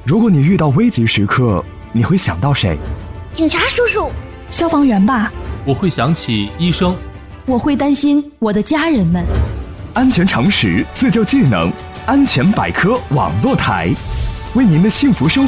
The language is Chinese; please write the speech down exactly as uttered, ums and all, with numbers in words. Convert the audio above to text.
如果你遇到危急时刻，你会想到谁？ 警察叔叔， 消防员吧。 我会想起医生。 我会担心我的家人们。 安全常识，自救技能，安全百科网络台，为您的幸福生活